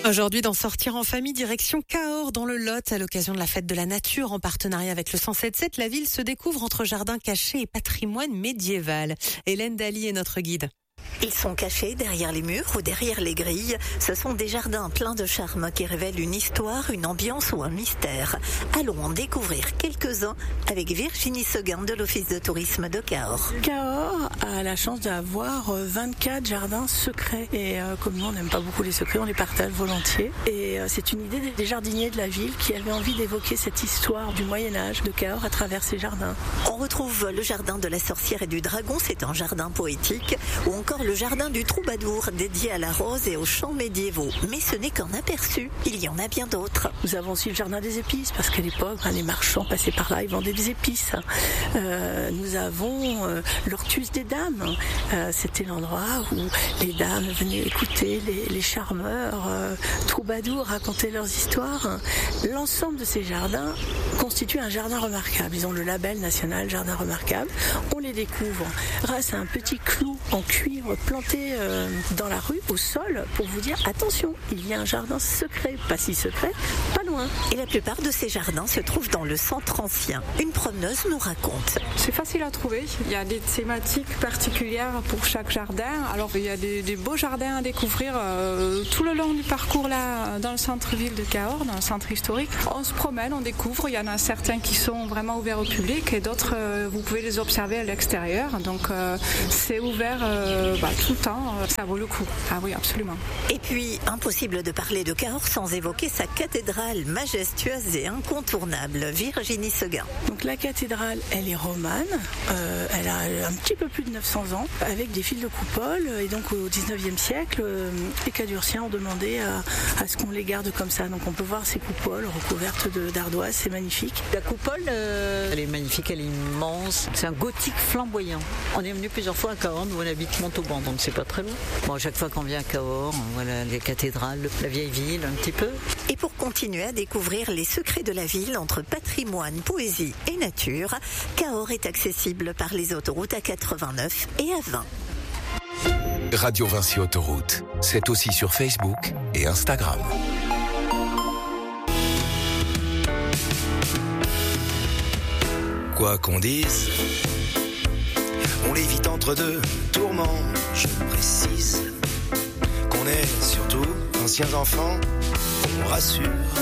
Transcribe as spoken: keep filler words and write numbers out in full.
Aujourd'hui, d'en sortir en famille, direction Cahors dans le Lot, à l'occasion de la fête de la nature. En partenariat avec le cent sept sept, la ville se découvre entre jardins cachés et patrimoine médiéval. Hélène Daly est notre guide. Ils sont cachés derrière les murs ou derrière les grilles. Ce sont des jardins pleins de charme qui révèlent une histoire, une ambiance ou un mystère. Allons en découvrir quelques-uns avec Virginie Seguin de l'Office de tourisme de Cahors. Cahors a la chance d'avoir vingt-quatre jardins secrets. Et euh, comme nous, on n'aime pas beaucoup les secrets, on les partage volontiers. Et euh, c'est une idée des jardiniers de la ville qui avaient envie d'évoquer cette histoire du Moyen-Âge de Cahors à travers ces jardins. On retrouve le jardin de la sorcière et du dragon, c'est un jardin poétique, ou encore le jardin du troubadour dédié à la rose et aux chants médiévaux. Mais ce n'est qu'un aperçu, il y en a bien d'autres. Nous avons aussi le jardin des épices, parce qu'à l'époque, hein, les marchands passaient par là, ils vendaient des épices. Euh, nous avons euh, l'Ortus des dames. Euh, c'était l'endroit où les dames venaient écouter les, les charmeurs euh, troubadours raconter leurs histoires. L'ensemble de ces jardins constitue un jardin remarquable. Ils ont le label national jardin remarquable. On les découvre grâce à un petit clou en cuivre planté euh, dans la rue, au sol, pour vous dire attention, il y a un jardin secret, pas si secret, pas loin. Et la plupart de ces jardins se trouvent dans le centre ancien. Une promeneuse nous raconte. C'est facile à trouver, il y a des thématiques particulières pour chaque jardin. Alors il y a des, des beaux jardins à découvrir euh, tout le long du parcours là, dans le centre-ville de Cahors, dans le centre historique. On se promène, on découvre, il y en a certains qui sont vraiment ouverts au public et d'autres, euh, vous pouvez les observer à l'extérieur. Donc euh, c'est ouvert euh, bah, tout le temps, ça vaut le coup. Ah oui, absolument. Et puis, impossible de parler de Cahors sans évoquer sa cathédrale majestueuse et incontournable, Virginie Seguin. Donc la cathédrale, elle est romane, euh, elle a un petit peu plus de neuf cents ans, avec des fils de coupole, et donc au dix-neuvième siècle, euh, les Cadurciens ont demandé à, à ce qu'on les garde comme ça. Donc on peut voir ces coupoles recouvertes de, d'ardoise, c'est magnifique. La coupole, euh, elle est magnifique, elle est immense, c'est un gothique flamboyant. On est venu plusieurs fois à Cahors, nous on habite Montauban, donc c'est pas très loin. Bon, à chaque fois qu'on vient à Cahors, on voit la, les cathédrales, la vieille ville un petit peu. Et pour continuer à découvrir les secrets de la ville entre patrimoine, poésie et nature, Cahors est accessible par les autoroutes A quatre-vingt-neuf et A vingt. Radio Vinci Autoroute, c'est aussi sur Facebook et Instagram. Quoi qu'on dise, on l'évite entre deux tourments. Je précise qu'on est surtout anciens enfants, on rassure.